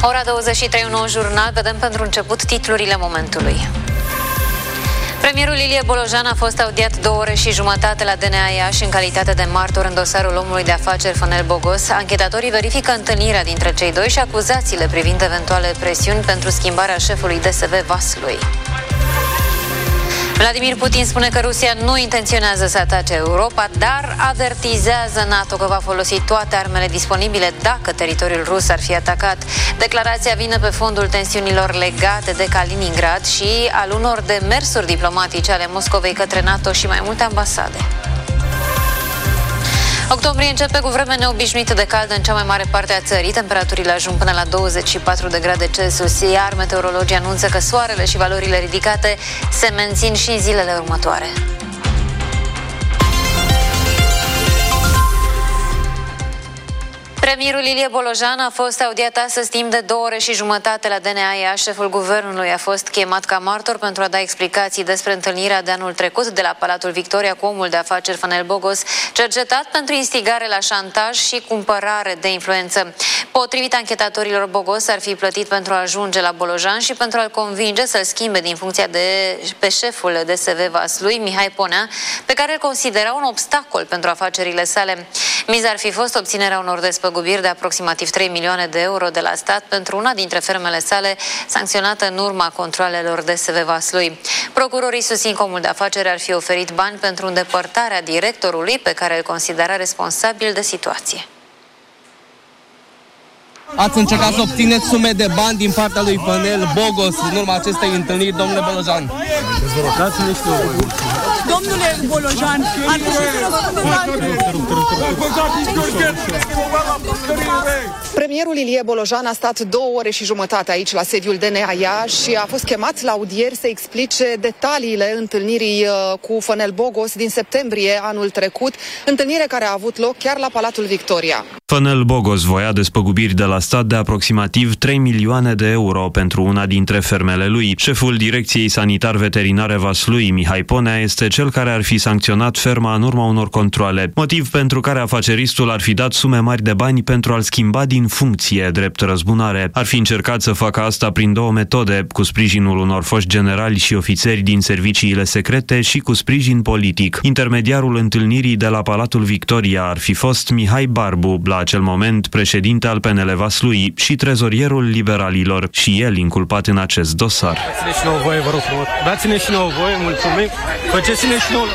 Ora 23, un nou jurnal. Vedem pentru început titlurile momentului. Premierul Ilie Bolojan a fost audiat 2 ore și jumătate la DNA Iași în calitate de martor în dosarul omului de afaceri Fănel Bogos. Anchetatorii verifică întâlnirea dintre cei doi și acuzațiile privind eventuale presiuni pentru schimbarea șefului DSV Vaslui. Vladimir Putin spune că Rusia nu intenționează să atace Europa, dar avertizează NATO că va folosi toate armele disponibile dacă teritoriul rus ar fi atacat. Declarația vine pe fondul tensiunilor legate de Kaliningrad și al unor demersuri diplomatice ale Moscovei către NATO și mai multe ambasade. Octombrie începe cu vreme neobișnuită de caldă în cea mai mare parte a țării. Temperaturile ajung până la 24 de grade Celsius, iar meteorologii anunță că soarele și valorile ridicate se mențin și în zilele următoare. Premierul Ilie Bolojan a fost audiat astăzi timp de 2 ore și jumătate la DNA Iași. Șeful guvernului a fost chemat ca martor pentru a da explicații despre întâlnirea de anul trecut de la Palatul Victoria cu omul de afaceri Fănel Bogos, cercetat pentru instigare la șantaj și cumpărare de influență. Potrivit anchetatorilor, Bogos ar fi plătit pentru a ajunge la Bolojan și pentru a-l convinge să-l schimbe din funcția pe șeful DSV Vaslui, Mihai Ponea, pe care îl considera un obstacol pentru afacerile sale. Miza ar fi fost obținerea unor despăgubiri de aproximativ 3 milioane de euro de la stat pentru una dintre fermele sale, sancționată în urma controalelor DSV Vaslui. Procurorii susțin că omul de afaceri ar fi oferit bani pentru îndepărtarea directorului pe care îl considera responsabil de situație. Ați încercat să obțineți sume de bani din partea lui Fănel Bogos în urma acestei întâlniri, domnule Bolojan? Domnule Bolojan, ar trebui să Premierul Ilie Bolojan a stat 2 ore și jumătate aici la sediul DNA Iași și a fost chemat la audieri să explice detaliile întâlnirii cu Fănel Bogos din septembrie anul trecut, întâlnire care a avut loc chiar la Palatul Victoria. Fănel Bogos voia despăgubiri de la stat de aproximativ 3 milioane de euro pentru una dintre fermele lui. Șeful Direcției Sanitar-Veterinare Vaslui, Mihai Ponea, este cel care ar fi sancționat ferma în urma unor controale, motiv pentru care afaceristul ar fi dat sume mari de bani pentru a-l schimba din funcție, drept răzbunare. Ar fi încercat să facă asta prin 2 metode, cu sprijinul unor foști generali și ofițeri din serviciile secrete și cu sprijin politic. Intermediarul întâlnirii de la Palatul Victoria ar fi fost Mihai Barbu, la acel moment președinte al PNL Vaslui și trezorierul liberalilor, și el inculpat în acest dosar. Dați-ne și nouă voie, vă rog frumos. Dați-ne și nouă voie, mulțumim. Faceți-ne și nouă.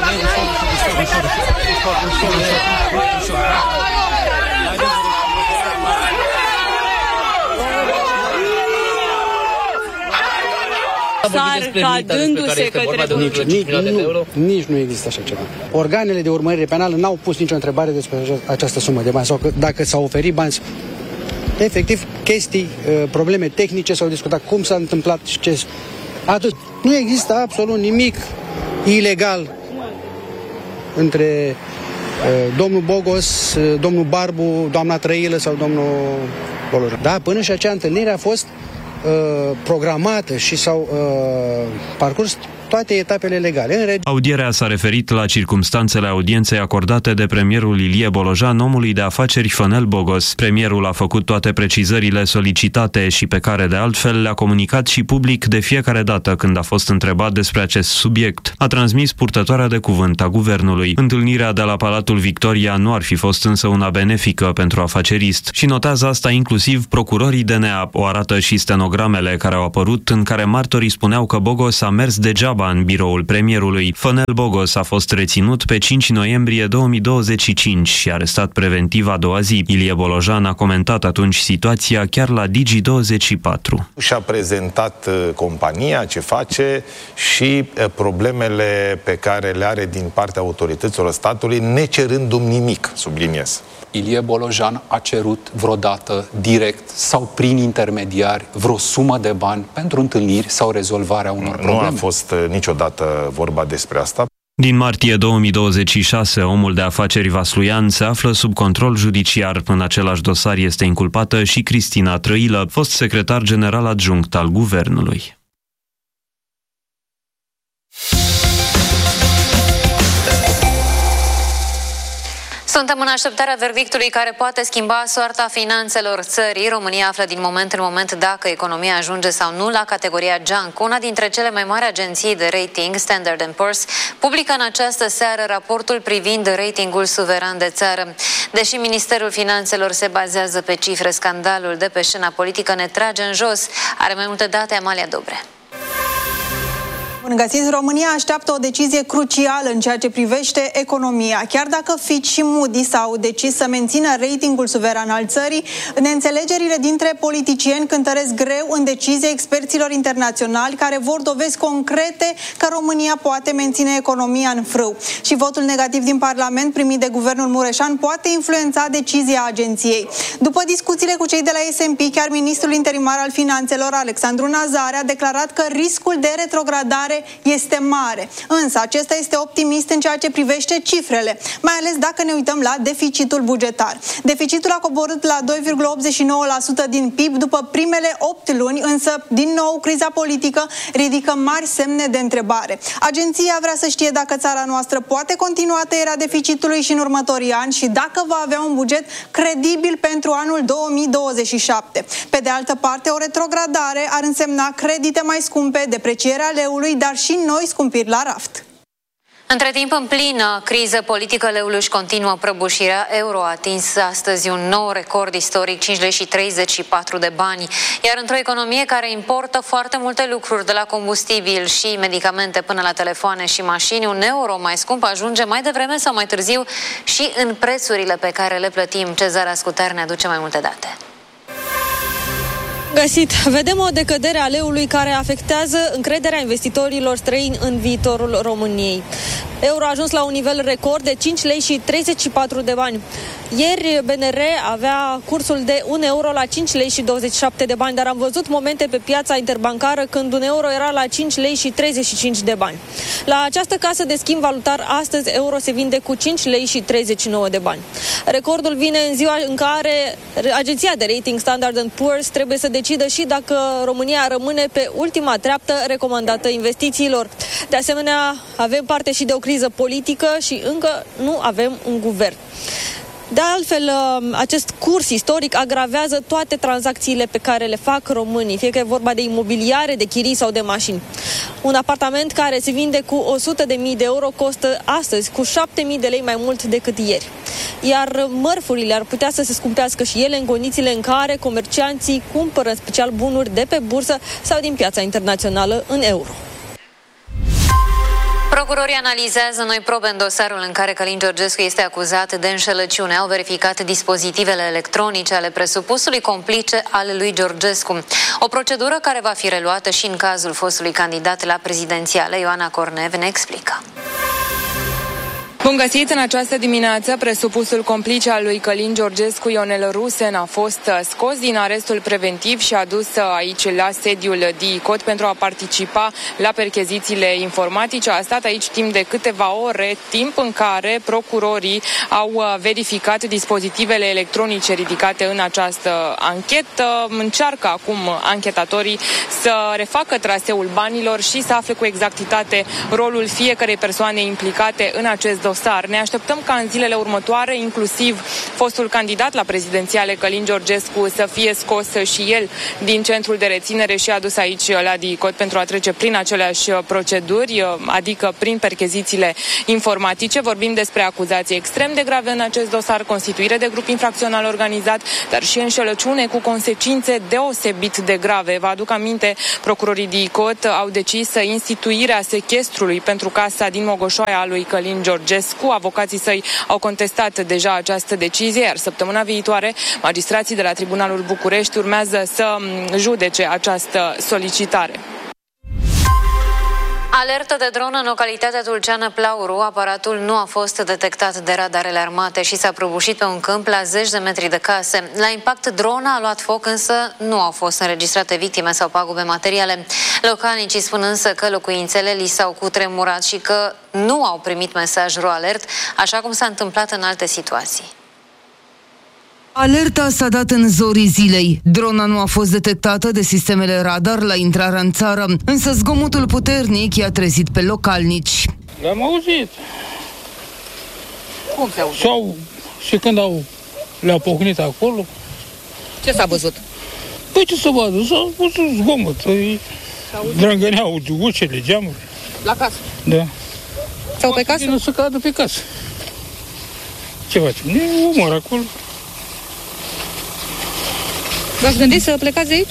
ca dându-se către... Nici nu există așa ceva. Organele de urmărire penală n-au pus nicio întrebare despre această sumă de bani sau dacă s-au oferit bani. Efectiv, chestii, probleme tehnice s-au discutat, cum s-a întâmplat și ce... Atât. Nu există absolut nimic ilegal între domnul Bogos, domnul Barbu, doamna Trăilă sau domnul Bolojan. Da, până și acea întâlnire a fost programată și s-au parcurs toate etapele legale. Audierea s-a referit la circumstanțele audienței acordate de premierul Ilie Bolojan omului de afaceri Fănel Bogos. Premierul a făcut toate precizările solicitate și pe care de altfel le-a comunicat și public de fiecare dată când a fost întrebat despre acest subiect. A transmis purtătoarea de cuvânt a guvernului. Întâlnirea de la Palatul Victoria nu ar fi fost însă una benefică pentru afacerist și notează asta inclusiv procurorii DNA. O arată și stenogramele care au apărut în care martorii spuneau că Bogos a mers degeaba în biroul premierului. Fănel Bogos a fost reținut pe 5 noiembrie 2025 și arestat preventiv a doua zi. Ilie Bolojan a comentat atunci situația chiar la Digi24. Și-a prezentat compania, ce face și problemele pe care le are din partea autorităților statului, necerându-mi nimic, subliniez. Ilie Bolojan a cerut vreodată direct sau prin intermediari vreo sumă de bani pentru întâlniri sau rezolvarea unor probleme? Nu a fost niciodată vorba despre asta. Din martie 2026, omul de afaceri vasluian se află sub control judiciar. În același dosar este inculpată și Cristina Trăilă, fost secretar general adjunct al guvernului. Suntem în așteptarea verdictului care poate schimba soarta finanțelor țării. România află din moment în moment dacă economia ajunge sau nu la categoria junk. Una dintre cele mai mari agenții de rating, Standard & Poor's, publică în această seară raportul privind ratingul suveran de țară. Deși Ministerul Finanțelor se bazează pe cifre, scandalul de pe scena politică ne trage în jos. Are mai multe date Amalia Dobre. Bun găsiți, România așteaptă o decizie crucială în ceea ce privește economia. Chiar dacă Fitch și Moody's au decis să mențină ratingul suveran al țării, neînțelegerile dintre politicieni cântăresc greu în decizie experților internaționali care vor dovezi concrete că România poate menține economia în frâu. Și votul negativ din Parlament primit de guvernul Mureșan poate influența decizia agenției. După discuțiile cu cei de la S&P, chiar ministrul interimar al finanțelor, Alexandru Nazare, a declarat că riscul de retrogradare este mare. Însă acesta este optimist în ceea ce privește cifrele, mai ales dacă ne uităm la deficitul bugetar. Deficitul a coborât la 2,89% din PIB după primele 8 luni, însă din nou criza politică ridică mari semne de întrebare. Agenția vrea să știe dacă țara noastră poate continua tăierea deficitului și în următorii ani și dacă va avea un buget credibil pentru anul 2027. Pe de altă parte, o retrogradare ar însemna credite mai scumpe, deprecierea leului, dar și noi scumpiri la raft. Între timp, în plină criză politică, leul își continuă prăbușirea. Euro a atins astăzi un nou record istoric, 5 lei și 34 de bani. Iar într-o economie care importă foarte multe lucruri, de la combustibil și medicamente până la telefoane și mașini, un euro mai scump ajunge mai devreme sau mai târziu și în prețurile pe care le plătim. Cezar Ascutar ne aduce mai multe date. Găsit. Vedem o decădere a leului care afectează încrederea investitorilor străini în viitorul României. Euro a ajuns la un nivel record de 5 lei și 34 de bani. Ieri BNR avea cursul de 1 euro la 5 lei și 27 de bani, dar am văzut momente pe piața interbancară când un euro era la 5 lei și 35 de bani. La această casă de schimb valutar, astăzi euro se vinde cu 5 lei și 39 de bani. Recordul vine în ziua în care agenția de rating Standard & Poor's trebuie să decidă și dacă România rămâne pe ultima treaptă recomandată investițiilor. De asemenea, avem parte și de o criză politică și încă nu avem un guvern. De altfel, acest curs istoric agravează toate tranzacțiile pe care le fac românii, fie că e vorba de imobiliare, de chirii sau de mașini. Un apartament care se vinde cu 100.000 de euro costă astăzi cu 7.000 de lei mai mult decât ieri. Iar mărfurile ar putea să se scumpească și ele în condițiile în care comercianții cumpără în special bunuri de pe bursă sau din piața internațională în euro. Procurorii analizează noi probe în dosarul în care Călin Georgescu este acuzat de înșelăciune. Au verificat dispozitivele electronice ale presupusului complice al lui Georgescu. O procedură care va fi reluată și în cazul fostului candidat la prezidențiale. Ioana Cornev ne explică. Bun găsit! În această dimineață, presupusul complice al lui Călin Georgescu, Ionel Rusen, a fost scos din arestul preventiv și adus aici la sediul DICOT pentru a participa la perchezițiile informatice. A stat aici timp de câteva ore, timp în care procurorii au verificat dispozitivele electronice ridicate în această anchetă. Încearcă acum anchetatorii să refacă traseul banilor și să afle cu exactitate rolul fiecărei persoane implicate în acest dosar. Ne așteptăm ca în zilele următoare, inclusiv fostul candidat la prezidențiale Călin Georgescu, să fie scos și el din centrul de reținere și adus aici la DICOT pentru a trece prin aceleași proceduri, adică prin perchezițiile informatice. Vorbim despre acuzații extrem de grave în acest dosar, constituire de grup infracțional organizat, dar și înșelăciune cu consecințe deosebit de grave. Vă aduc aminte, procurorii DICOT au decis instituirea sechestrului pentru casa din Mogoșoaia a lui Călin Georgescu. Avocații săi au contestat deja această decizie, iar săptămâna viitoare magistrații de la Tribunalul București urmează să judece această solicitare. Alertă de dron în localitatea Tulceană Plauru. Aparatul nu a fost detectat de radarele armate și s-a prăbușit pe un câmp la zeci de metri de case. La impact, drona a luat foc, însă nu au fost înregistrate victime sau pagube materiale. Localnicii spun însă că locuințele li s-au cutremurat și că nu au primit mesaj RoAlert, așa cum s-a întâmplat în alte situații. Alerta s-a dat în zorii zilei. Drona nu a fost detectată de sistemele radar la intrarea în țară, însă zgomotul puternic i-a trezit pe localnici. L-am auzit. Cum se aude? Și când le-au pocnit acolo... Ce s-a văzut? Păi ce să vadă? S-a văzut zgomot. Drângăneau ușile, geamuri. La casă? Da. Sau pe casă? Nu să cadă pe casă. Ce facem? Ne omor acolo. V-ați gândit să plecați de aici?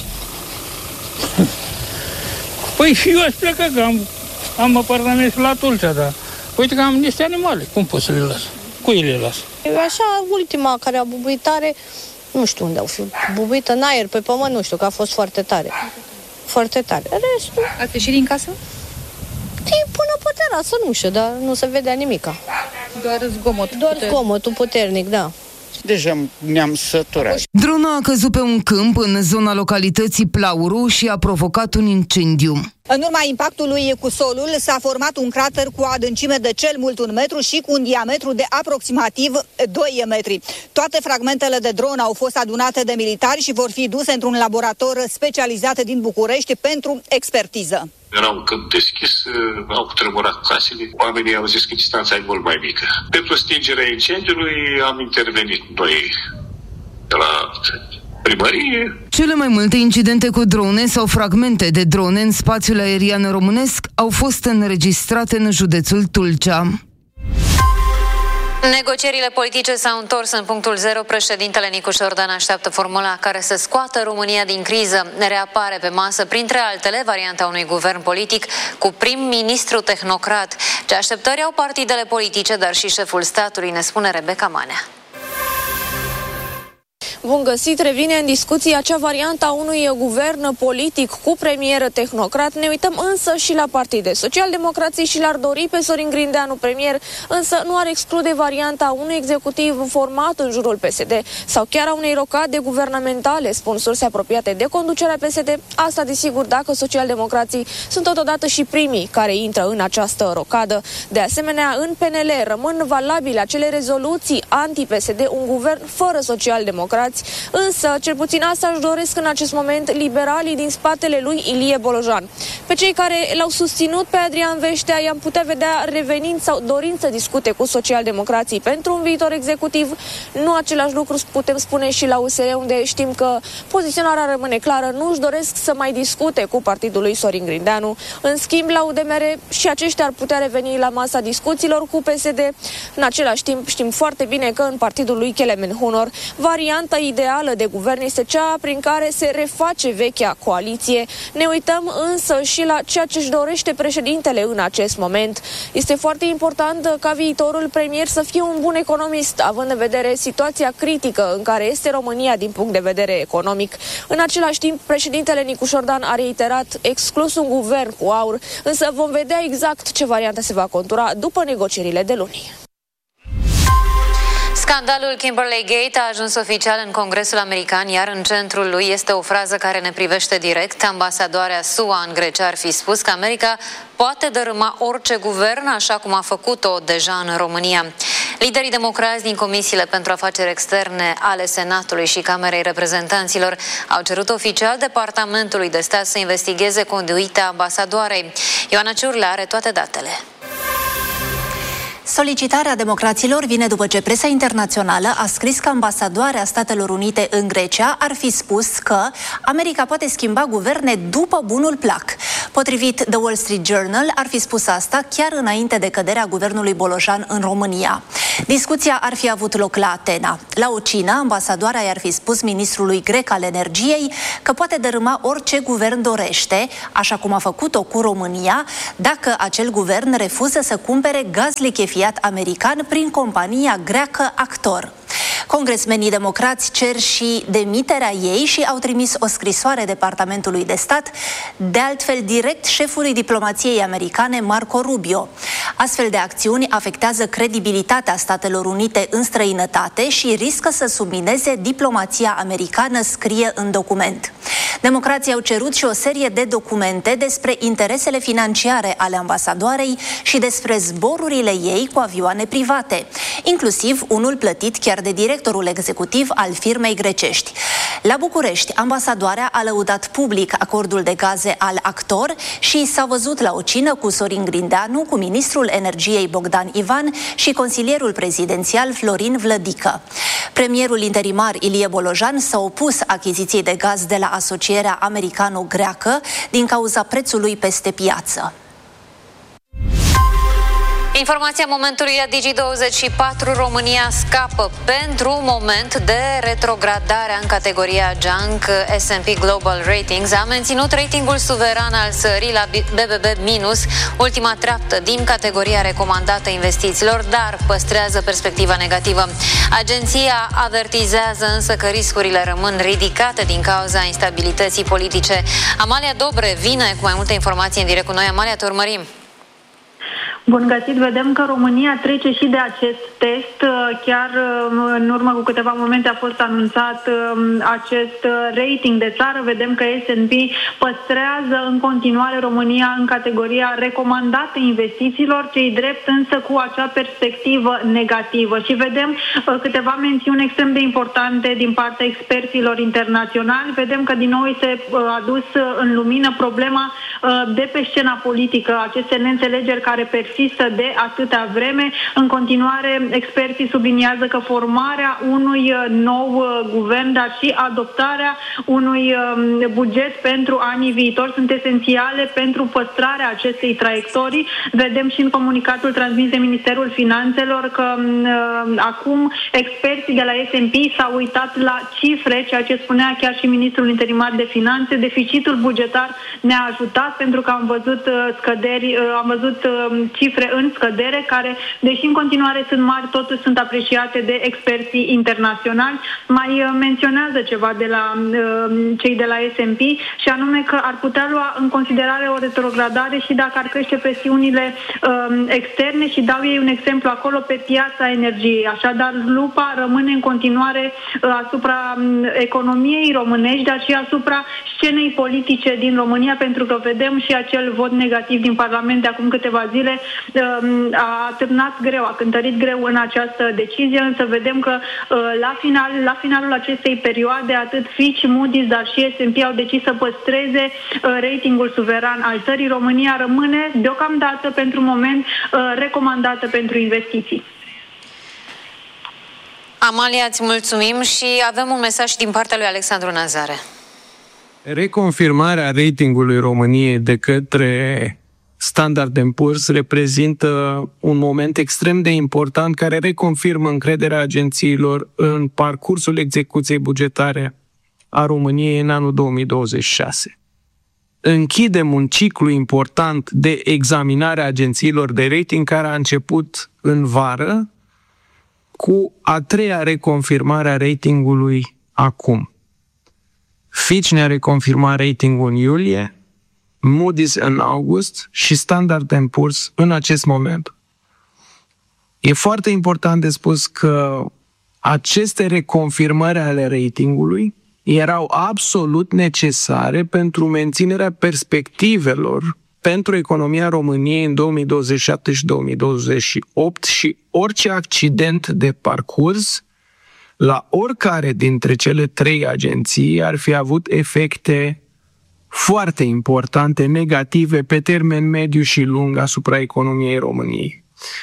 Păi și eu aș pleca, că am apartament și la Tulcea, dar uite că am niște animale. Cum pot să le las? Cui le las? Așa, ultima care a bubuit tare, nu știu unde au fi bubuit, în aer, pe pământ, nu știu, că a fost foarte tare. Foarte tare. Restul... Ați ieșit din casă? Până pe terasă, nu știu, dar nu se vedea nimica. Doar zgomot. Doar zgomotul puternic, da. Deja ne-am săturat. Drona a căzut pe un câmp în zona localității Plauru și a provocat un incendiu. În urma impactului cu solul s-a format un crater cu o adâncime de cel mult 1 metru și cu un diametru de aproximativ 2 metri. Toate fragmentele de dronă au fost adunate de militari și vor fi duse într-un laborator specializat din București pentru expertiză. Era un câmp deschis, au cutremurat casele. Oamenii au zis că distanța e mult mai mică. Pentru stingerea incendiului am intervenit noi de la primărie. Cele mai multe incidente cu drone sau fragmente de drone în spațiul aerian românesc au fost înregistrate în județul Tulcea. Negocierile politice s-au întors în punctul zero. Președintele Nicu Șordan așteaptă formula care să scoată România din criză. Reapare pe masă, printre altele, varianta unui guvern politic cu prim-ministru tehnocrat. Ce așteptări au partidele politice, dar și șeful statului, ne spune Rebecca Manea. Bun găsit, revine în discuție acea variantă a unui guvern politic cu premier tehnocrat. Ne uităm însă și la partide. Socialdemocrații și l-ar dori pe Sorin Grindeanu premier, însă nu ar exclude varianta unui executiv format în jurul PSD sau chiar a unei rocade guvernamentale, spun surse apropiate de conducerea PSD. Asta, desigur, dacă socialdemocrații sunt totodată și primii care intră în această rocadă. De asemenea, în PNL rămân valabile acele rezoluții anti-PSD, un guvern fără socialdemocrați. Însă, cel puțin asta își doresc în acest moment liberalii din spatele lui Ilie Bolojan. Pe cei care l-au susținut pe Adrian Veștea i-am putea vedea revenind sau dorind să discute cu socialdemocrații pentru un viitor executiv. Nu același lucru putem spune și la USR, unde știm că poziționarea rămâne clară. Nu își doresc să mai discute cu partidul lui Sorin Grindeanu. În schimb, la UDMR și aceștia ar putea reveni la masa discuțiilor cu PSD. În același timp, știm foarte bine că în partidul lui Kelemen Hunor, varianta ideală de guvern este cea prin care se reface vechea coaliție. Ne uităm însă și la ceea ce își dorește președintele în acest moment. Este foarte important ca viitorul premier să fie un bun economist, având în vedere situația critică în care este România din punct de vedere economic. În același timp, președintele Nicu Șordan a reiterat exclus un guvern cu aur, însă vom vedea exact ce variantă se va contura după negocierile de luni. Scandalul Kimberley Gate a ajuns oficial în Congresul American, iar în centrul lui este o frază care ne privește direct. Ambasadoarea SUA în Grecia ar fi spus că America poate dărâma orice guvern, așa cum a făcut-o deja în România. Liderii democrați din comisiile pentru afaceri externe ale Senatului și Camerei Reprezentanților au cerut oficial Departamentului de Stat să investigheze conduita ambasadoarei. Ioana Ciurlea are toate datele. Solicitarea democraților vine după ce presa internațională a scris că ambasadoarea Statelor Unite în Grecia ar fi spus că America poate schimba guverne după bunul plac. Potrivit The Wall Street Journal, ar fi spus asta chiar înainte de căderea guvernului Bolojan în România. Discuția ar fi avut loc la Atena. La o cină, ambasadoarea i-ar fi spus ministrului grec al energiei că poate dărâma orice guvern dorește, așa cum a făcut-o cu România, dacă acel guvern refuză să cumpere gaz lichefiat american prin compania greacă Actor. Congresmenii democrați cer și demiterea ei și au trimis o scrisoare Departamentului de Stat, de altfel direct șefului diplomației americane Marco Rubio. Astfel de acțiuni afectează credibilitatea Statelor Unite în străinătate și riscă să submineze diplomația americană, scrie în document. Democrații au cerut și o serie de documente despre interesele financiare ale ambasadoarei și despre zborurile ei cu avioane private, inclusiv unul plătit chiar de directorul executiv al firmei grecești. La București, ambasadoarea a lăudat public acordul de gaze al Actor și s-a văzut la o cină cu Sorin Grindeanu, cu ministrul energiei Bogdan Ivan și consilierul prezidențial Florin Vlădică. Premierul interimar Ilie Bolojan s-a opus achiziției de gaz de la asocierea americano-greacă din cauza prețului peste piață. Informația momentului la Digi24. România scapă pentru moment de retrogradarea în categoria Junk. S&P Global Ratings a menținut ratingul suveran al țării la BBB-, ultima treaptă din categoria recomandată investițiilor, dar păstrează perspectiva negativă. Agenția avertizează însă că riscurile rămân ridicate din cauza instabilității politice. Amalia Dobre vine cu mai multe informații în direct cu noi. Amalia, te urmărim. Bun găsit, vedem că România trece și de acest test. Chiar în urmă cu câteva momente a fost anunțat acest rating de țară. Vedem că S&P păstrează în continuare România în categoria recomandată investițiilor, cei drept însă cu acea perspectivă negativă. Și vedem câteva mențiuni extrem de importante din partea experților internaționali. Vedem că din nou este adus în lumină problema de pe scena politică, aceste neînțelegeri care persistă de atâta vreme. În continuare, experții subliniază că formarea unui nou guvern, dar și adoptarea unui buget pentru anii viitori sunt esențiale pentru păstrarea acestei traiectorii. Vedem și în comunicatul transmis de Ministerul Finanțelor că acum experții de la S&P s-au uitat la cifre, ceea ce spunea chiar și ministrul interimar de finanțe. Deficitul bugetar ne-a ajutat pentru că am văzut scăderi, am văzut cifre în scădere, care, deși în continuare sunt mari, totuși sunt apreciate de experții internaționali. Mai menționează ceva de la cei de la S&P și anume că ar putea lua în considerare o retrogradare și dacă ar crește presiunile externe și dau ei un exemplu acolo pe piața energiei. Așadar, lupa rămâne în continuare asupra economiei românești, dar și asupra scenei politice din România, pentru că vedem și acel vot negativ din Parlament de acum câteva zile a târnat greu, a cântărit greu în această decizie, însă vedem că la finalul acestei perioade atât Fitch, Moody's, dar și S&P au decis să păstreze ratingul suveran al țării. România rămâne deocamdată pentru moment recomandată pentru investiții. Amalia, îți mulțumim și avem un mesaj din partea lui Alexandru Nazare. Reconfirmarea ratingului României de către Standard & Poor's reprezintă un moment extrem de important care reconfirmă încrederea agențiilor în parcursul execuției bugetare a României în anul 2026. Închidem un ciclu important de examinare a agențiilor de rating care a început în vară cu a treia reconfirmare a ratingului acum. Fitch ne-a reconfirmat ratingul în iulie, Moody's în august și Standard & Poor's în acest moment. E foarte important de spus că aceste reconfirmări ale ratingului erau absolut necesare pentru menținerea perspectivelor pentru economia României în 2027 și 2028 și orice accident de parcurs la oricare dintre cele trei agenții ar fi avut efecte foarte importante, negative, pe termen mediu și lung asupra economiei României.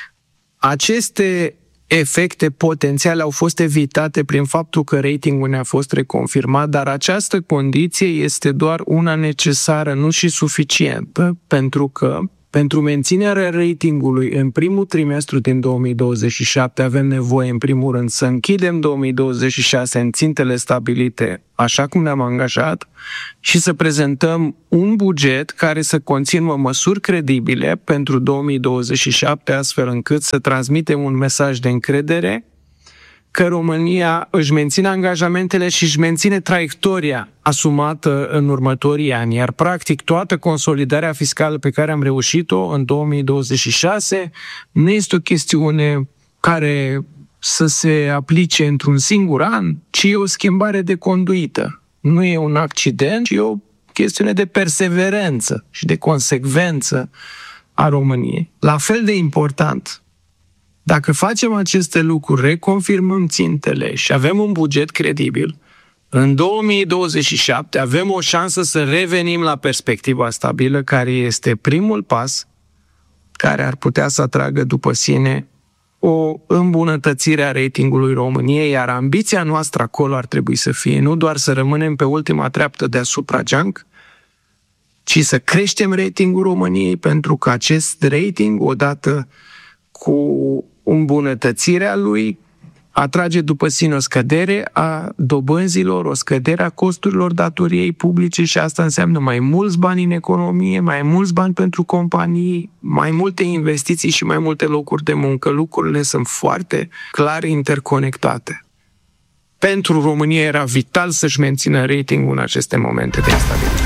Aceste efecte potențiale au fost evitate prin faptul că ratingul ne-a fost reconfirmat, dar această condiție este doar una necesară, nu și suficientă, pentru că pentru menținerea ratingului în primul trimestru din 2027 avem nevoie, în primul rând, să închidem 2026 în țintele stabilite, așa cum ne-am angajat, și să prezentăm un buget care să conțină măsuri credibile pentru 2027, astfel încât să transmitem un mesaj de încredere că România își menține angajamentele și își menține traiectoria asumată în următorii ani. Iar, practic, toată consolidarea fiscală pe care am reușit-o în 2026 nu este o chestiune care să se aplice într-un singur an, ci e o schimbare de conduită. Nu e un accident, ci e o chestiune de perseverență și de consecvență a României. La fel de important, dacă facem aceste lucruri, reconfirmăm țintele și avem un buget credibil, în 2027 avem o șansă să revenim la perspectiva stabilă, care este primul pas care ar putea să atragă după sine o îmbunătățire a ratingului României, iar ambiția noastră acolo ar trebui să fie nu doar să rămânem pe ultima treaptă deasupra geanc, ci să creștem ratingul României, pentru că acest rating, odată cu îmbunătățirea lui, atrage după sine o scădere a dobânzilor, o scădere a costurilor datoriei publice și asta înseamnă mai mulți bani în economie, mai mulți bani pentru companii, mai multe investiții și mai multe locuri de muncă. Lucrurile sunt foarte clar interconectate. Pentru România era vital să-și mențină ratingul în aceste momente de instabilitate.